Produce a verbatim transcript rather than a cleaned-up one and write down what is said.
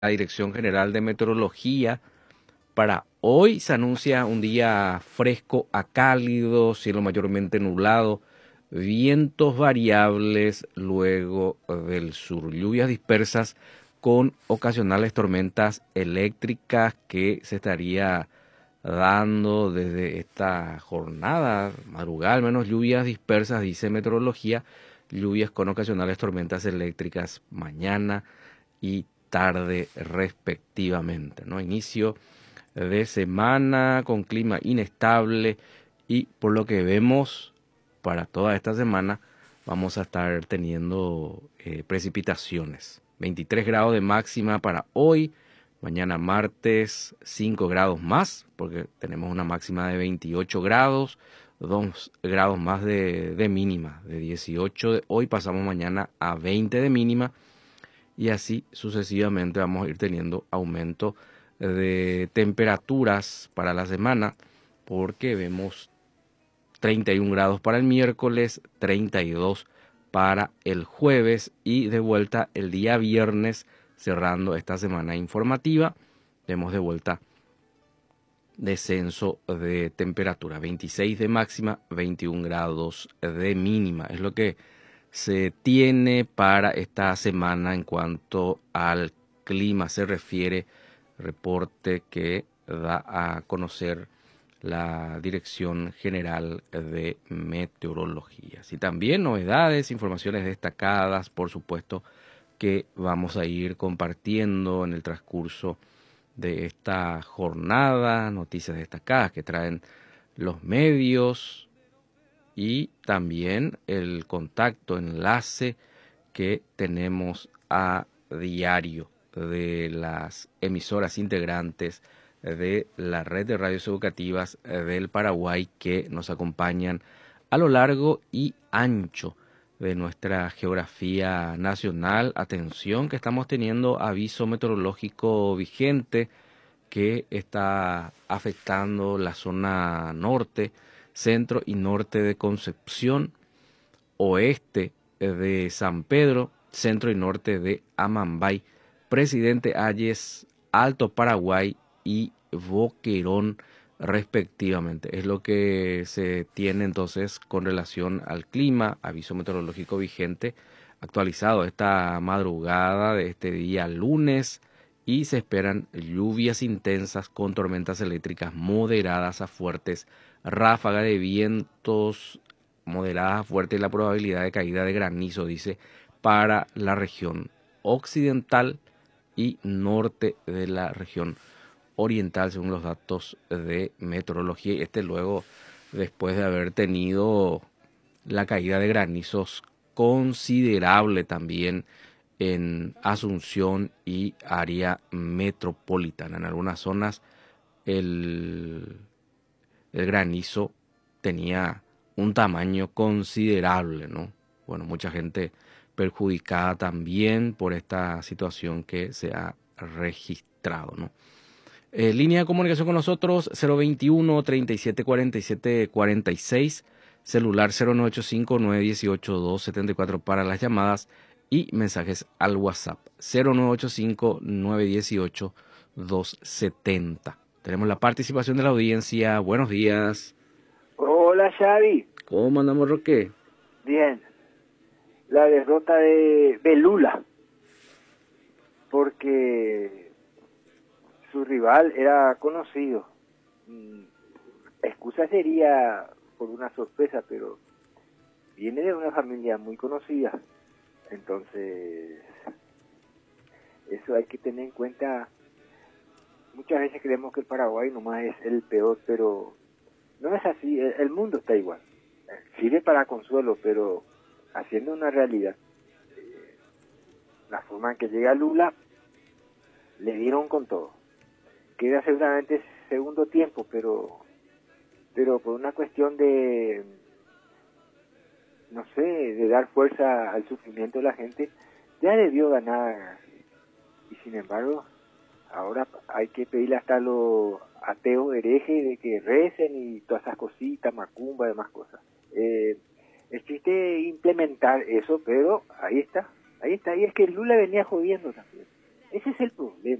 la Dirección General de Meteorología. Para hoy se anuncia un día fresco a cálido, cielo mayormente nublado, vientos variables luego del sur, lluvias dispersas con ocasionales tormentas eléctricas que se estaría dando desde esta jornada, madrugada al menos, lluvias dispersas, dice meteorología, lluvias con ocasionales tormentas eléctricas mañana y tarde respectivamente, ¿no? Inicio de semana con clima inestable y por lo que vemos para toda esta semana vamos a estar teniendo eh, precipitaciones. veintitrés grados de máxima para hoy, mañana martes cinco grados más porque tenemos una máxima de veintiocho grados, dos grados más de, de mínima, de dieciocho de hoy pasamos mañana a veinte de mínima y así sucesivamente vamos a ir teniendo aumento de temperaturas para la semana porque vemos treinta y un grados para el miércoles, treinta y dos para el jueves y de vuelta el día viernes cerrando esta semana informativa vemos de vuelta descenso de temperatura, veintiséis de máxima, veintiún grados de mínima, es lo que se tiene para esta semana en cuanto al clima se refiere, reporte que da a conocer la Dirección General de Meteorología. Y también novedades, informaciones destacadas, por supuesto, que vamos a ir compartiendo en el transcurso de esta jornada, noticias destacadas que traen los medios y también el contacto, enlace que tenemos a diario de las emisoras integrantes de la red de radios educativas del Paraguay que nos acompañan a lo largo y ancho de nuestra geografía nacional. Atención que estamos teniendo aviso meteorológico vigente que está afectando la zona norte, centro y norte de Concepción, oeste de San Pedro, centro y norte de Amambay, Presidente Hayes, Alto Paraguay y Boquerón respectivamente. Es lo que se tiene entonces con relación al clima, aviso meteorológico vigente actualizado esta madrugada de este día lunes y se esperan lluvias intensas con tormentas eléctricas moderadas a fuertes, ráfaga de vientos moderadas a fuertes y la probabilidad de caída de granizo, dice, para la región occidental y norte de la región oriental, según los datos de meteorología. Y este luego, después de haber tenido la caída de granizos considerable también en Asunción y área metropolitana. En algunas zonas el, el granizo tenía un tamaño considerable, ¿no? Bueno, mucha gente perjudicada también por esta situación que se ha registrado, ¿no? Eh, línea de comunicación con nosotros cero veintiuno, treinta y siete cuarenta y siete cuarenta y seis, celular cero nueve ocho cinco, nueve uno ocho, dos siete cuatro para las llamadas y mensajes al WhatsApp cero nueve ocho cinco, nueve uno ocho, dos siete cero. Tenemos la participación de la audiencia. Buenos días. Hola Xavi. ¿Cómo andamos, Roque? Bien. La derrota de Belula, porque su rival era conocido. Mm, Excusa sería por una sorpresa, pero viene de una familia muy conocida. Entonces, eso hay que tener en cuenta. Muchas veces creemos que el Paraguay nomás es el peor, pero no es así. El, el mundo está igual. Sirve para consuelo, pero haciendo una realidad, eh, la forma en que llega Lula, le dieron con todo. Queda seguramente segundo tiempo, pero pero por una cuestión de, no sé, de dar fuerza al sufrimiento de la gente, ya debió ganar. Y sin embargo, ahora hay que pedirle hasta a los ateos herejes de que recen y todas esas cositas, macumba y demás cosas. Eh, es triste implementar eso, pero ahí está, ahí está. Y es que Lula venía jodiendo también. Ese es el problema.